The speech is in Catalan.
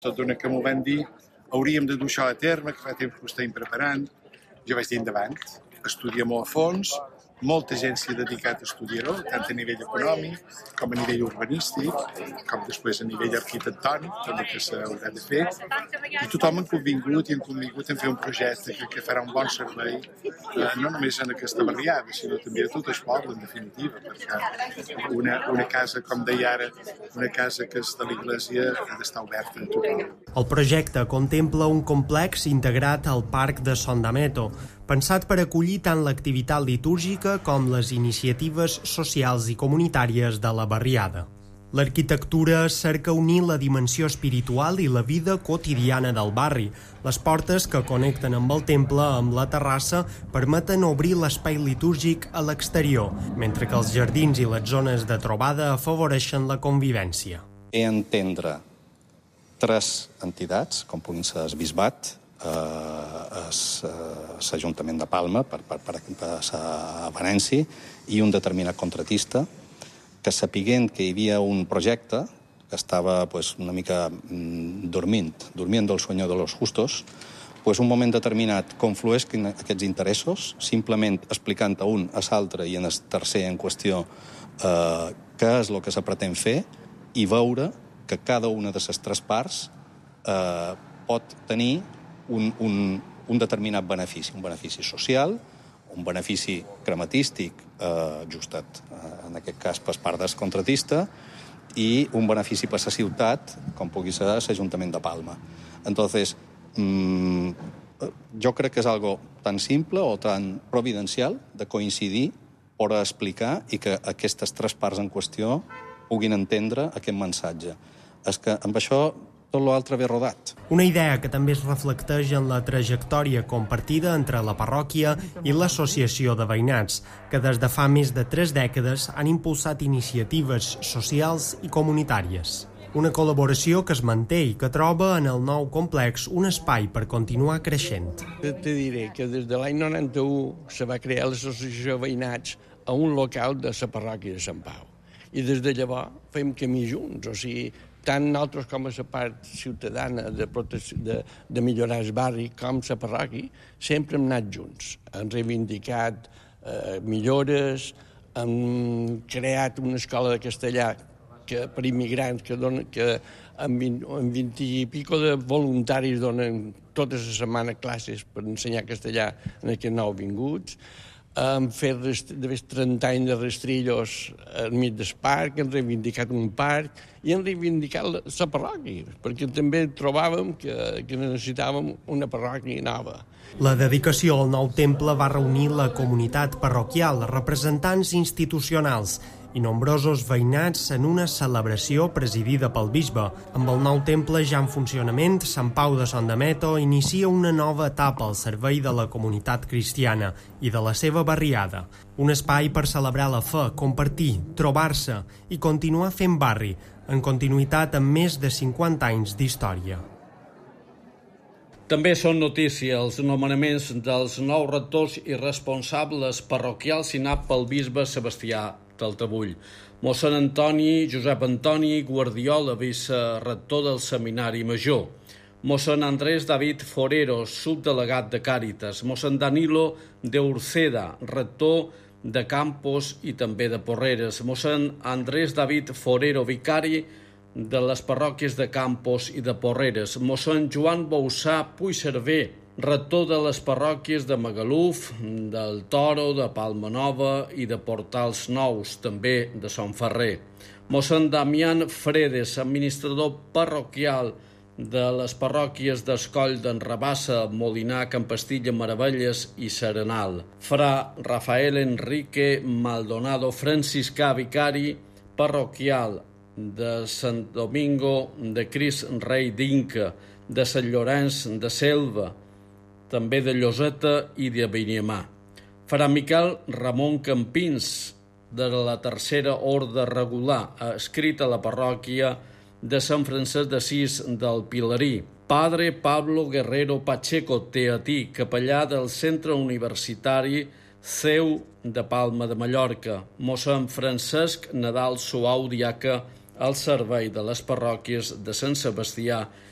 Tot d'una que m'ho van dir, hauríem de dur això a terme, que fa temps que ho estem preparant. Jo vaig dir endavant, estudia-m'ho a fons, molta gent s'hi ha dedicat a estudiar-ho, tant a nivell econòmic com a nivell urbanístic, com després a nivell arquitectònic, tot el que s'haurà de fer. I tothom ha convingut en fer un projecte que farà un bon servei, no només en aquesta barriada, sinó també a tot el poble, en definitiva, perquè una casa, com deia ara, una casa que és de l'església ha d'estar oberta a tothom. El projecte contempla un complex integrat al Parc de Son d'Ameto, pensat per acollir tant l'activitat litúrgica com les iniciatives socials i comunitàries de la barriada. L'arquitectura cerca unir la dimensió espiritual i la vida quotidiana del barri. Les portes que connecten amb el temple amb la terrassa permeten obrir l'espai litúrgic a l'exterior, mentre que els jardins i les zones de trobada afavoreixen la convivència. He entendre tres entitats, com puguin ser el Bisbat, l'Ajuntament de Palma, per a Venècia, i un determinat contratista, que sapiguent que hi havia un projecte que estava una mica dormint del sueño de los justos, un moment determinat conflueixen aquests interessos, simplement explicant a un, a l'altre i en el tercer en qüestió què és el que se pretén fer i veure que cada una de les tres parts pot tenir un determinat benefici, un benefici social, un benefici crematístic ajustat, en aquest cas per part del contratista, i un benefici per la ciutat, com pugui ser l'Ajuntament de Palma. Entonces, jo crec que és algo tan simple o tan providencial de coincidir per explicar i que aquestes tres parts en qüestió puguin entendre aquest missatge. És que amb això tot l'altre ve rodat. Una idea que també es reflecteix en la trajectòria compartida entre la parròquia i l'associació de veïnats, que des de fa més de 3 dècades han impulsat iniciatives socials i comunitàries. Una col·laboració que es manté i que troba en el nou complex un espai per continuar creixent. Te diré que des de l'any 91 se va crear l'associació de veïnats a un local de la parròquia de Sant Pau. I des de llavors fem camí junts, o sigui, tant nosaltres com a la part ciutadana de millorar el barri com la parròquia, sempre hem anat junts. Hem reivindicat millores, hem creat una escola de castellà per immigrants que amb 20 i pico de voluntaris donen tota la setmana classes per ensenyar castellà en aquests nouvinguts. Hem fet 30 anys de rastrillos enmig del parc, hem reivindicat un parc i hem reivindicat la parròquia, perquè també trobàvem que necessitàvem una parròquia nova. La dedicació al nou temple va reunir la comunitat parroquial, representants institucionals i nombrosos veïnats en una celebració presidida pel bisbe. Amb el nou temple ja en funcionament, Sant Pau de Son d'Ameto inicia una nova etapa al servei de la comunitat cristiana i de la seva barriada. Un espai per celebrar la fe, compartir, trobar-se i continuar fent barri, en continuïtat amb més de 50 anys d'història. També són notícia els nomenaments dels nous rectors i responsables parroquials signat pel bisbe Sebastià Taltabull. Mossèn Antoni Josep Antoni Guardiola, vicerector del Seminari Major. Mossèn Andrés David Forero, subdelegat de Càritas. Mossèn Danilo de Urceda, rector de Campos i també de Porreres. Mossèn Andrés David Forero, vicari de les parròquies de Campos i de Porreres. Mossèn Joan Boussà Puigcerver, rector de les parròquies de Magaluf, del Toro, de Palma Nova i de Portals Nous, també de Son Ferrer. Mossèn Damián Fredes, administrador parroquial de les parròquies d'Escoll d'en Rabassa, Molinar, Campastilla, Meravelles i Serenal. Fra Rafael Enrique Maldonado, franciscà, vicari parroquial de Sant Domingo de Crist Rei d'Inca, de Sant Llorenç de Selva, també de Lloseta i de Beniamà. Fra Miquel Ramon Campins, de la Tercera Orde Regular, escrit a la parròquia de Sant Francesc d'Assís del Pilarí. Padre Pablo Guerrero Pacheco, teatí, capellà del Centre Universitari CEU de Palma de Mallorca. Mossèn Francesc Nadal Suau, diaca al servei de les parròquies de Sant Sebastià